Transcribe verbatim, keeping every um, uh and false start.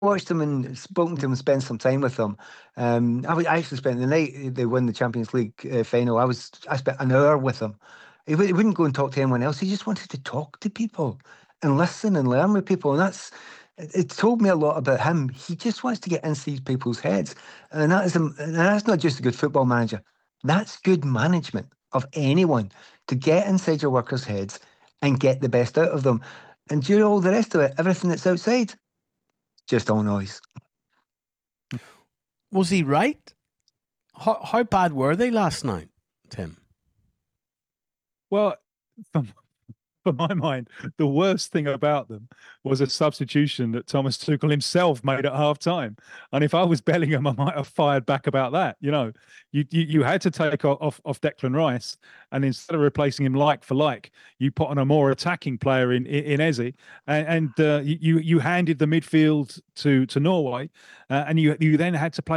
watched them and spoken to them, spent some time with them. Um, I, I actually spent the night they won the Champions League uh, final. I was I spent an hour with him. He, he wouldn't go and talk to anyone else. He just wanted to talk to people and listen and learn with people. And that's it, it told me a lot about him. He just wants to get into these people's heads, and that is a, and that's not just a good football manager. That's good management of anyone, to get inside your workers' heads and get the best out of them. And do all the rest of it, everything that's outside, just all noise. Was he right? How, how bad were they last night, Tim? Well, from, for my mind, the worst thing about them was a substitution that Thomas Tuchel himself made at half time. And if I was Bellingham, I might have fired back about that. You know, you you, you had to take off, off Declan Rice, and instead of replacing him like for like, you put on a more attacking player in in, in Eze, and, and uh, you you handed the midfield to to Norway, uh, and you you then had to play